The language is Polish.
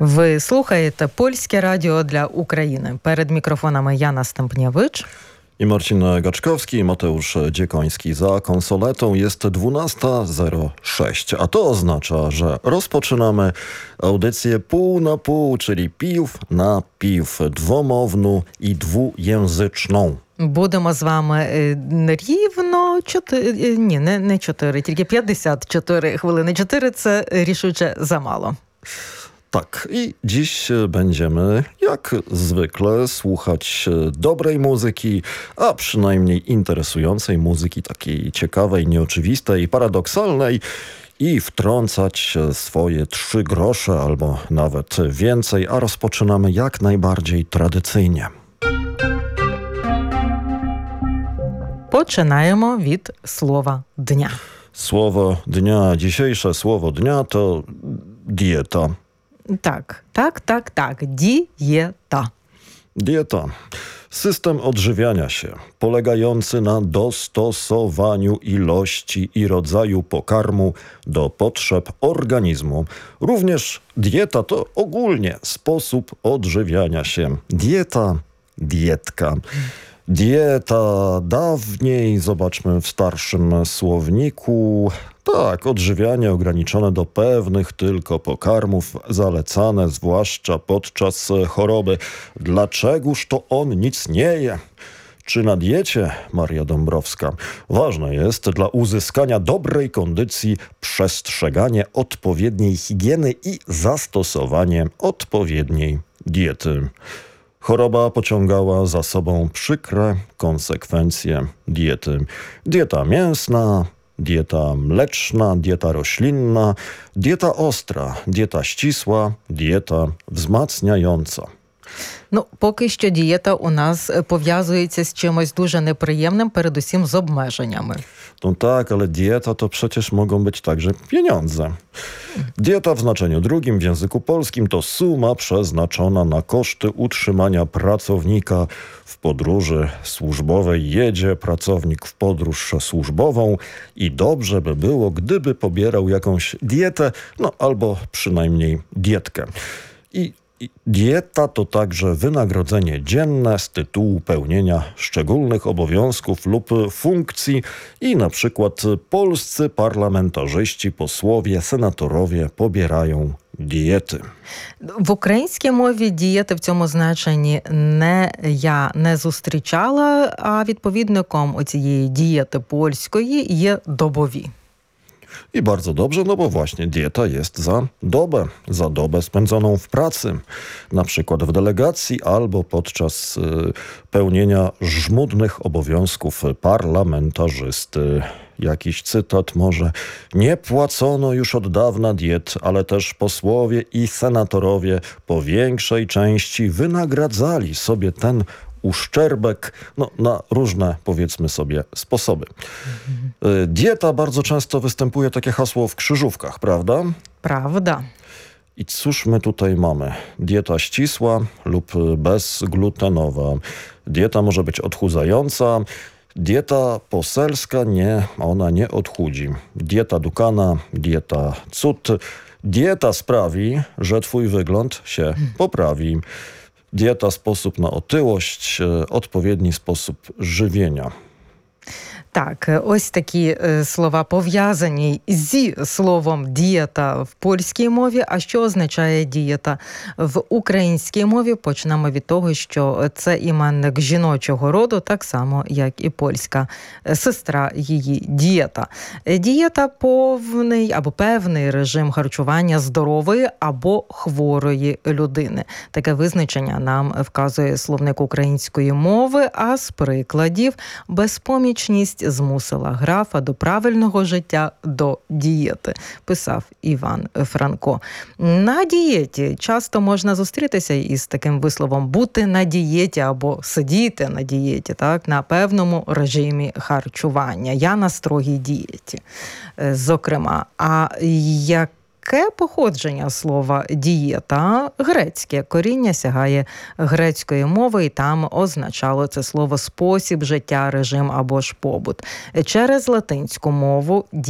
Ви слухаєте Польське радіо для України. Перед мікрофонами Jana Stępniewicz i Marcin Gaczkowski, i Mateusz Dziekoński. Za konsoletą jest 12:06, a to oznacza, że rozpoczynamy audycję pół na pół, czyli пів на пів, двомовну і двujęzyczną. Будемо з вами рівно 4, не 4, тільки 54 хвилини. 4 – це рішуче замало. Tak, i dziś będziemy, jak zwykle, słuchać dobrej muzyki, a przynajmniej interesującej muzyki, takiej ciekawej, nieoczywistej, paradoksalnej i wtrącać swoje 3 grosze albo nawet więcej, a rozpoczynamy jak najbardziej tradycyjnie. Починаємо від слова дня. Słowo dnia, dzisiejsze słowo dnia to dieta. Tak. Дієта. Dieta. System odżywiania się, polegający na dostosowaniu ilości i rodzaju pokarmu do potrzeb organizmu. Również dieta to ogólnie sposób odżywiania się. Dietka. Dieta dawniej, zobaczmy w starszym słowniku, tak, odżywianie ograniczone do pewnych tylko pokarmów, zalecane zwłaszcza podczas choroby. Dlaczegoż to on nic nie je? Czy na diecie, Maria Dąbrowska? Ważne jest dla uzyskania dobrej kondycji przestrzeganie odpowiedniej higieny i zastosowanie odpowiedniej diety. Choroba pociągała za sobą przykre konsekwencje diety. Dieta mięsna, dieta mleczna, dieta roślinna, dieta ostra, dieta ścisła, dieta wzmacniająca. Поки що дієта у нас пов'язується з чимось дуже неприємним, передусім з обмеженнями. No tak, ale dieta to przecież mogą być także pieniądze. Dieta w znaczeniu drugim w języku polskim to suma przeznaczona na koszty utrzymania pracownika w podróży służbowej. Jedzie pracownik w podróż służbową i dobrze by było, gdyby pobierał jakąś dietę, albo przynajmniej dietkę. I dieta to także wynagrodzenie dzienne z tytułu pełnienia szczególnych obowiązków lub funkcji i na przykład polscy parlamentarzyści, posłowie, senatorowie pobierają diety. В українській мові дієти в цьому значенні я не зустрічала, а відповідником оцієї дієти польської є добові. I bardzo dobrze, bo właśnie dieta jest za dobę spędzoną w pracy, na przykład w delegacji albo podczas pełnienia żmudnych obowiązków parlamentarzysty. Jakiś cytat może. Nie płacono już od dawna diet, ale też posłowie i senatorowie po większej części wynagradzali sobie ten uszczerbek na różne, powiedzmy sobie, sposoby. Dieta bardzo często występuje, takie hasło, w krzyżówkach, prawda? Prawda. I cóż my tutaj mamy? Dieta ścisła lub bezglutenowa. Dieta może być odchudzająca. Dieta poselska ona nie odchudzi. Dieta dukana, dieta cud. Dieta sprawi, że twój wygląd się poprawi. Dieta, sposób na otyłość, odpowiedni sposób żywienia. Так, ось такі слова пов'язані зі словом «дієта» в польській мові. А що означає «дієта» в українській мові? Почнемо від того, що це іменник жіночого роду, так само, як і польська сестра її «дієта». Дієта – повний або певний режим харчування здорової або хворої людини. Таке визначення нам вказує словник української мови, а з прикладів – безпомічність змусила графа до правильного життя, до дієти, писав Іван Франко. На дієті часто можна зустрітися із таким висловом «бути на дієті» або «сидіти на дієті», так, на певному режимі харчування. Я на строгій дієті, зокрема. А яке походження слова «дієта»? Грецьке. Коріння сягає грецької мови, і там означало це слово «спосіб життя», «режим» або ж «побут». Через латинську мову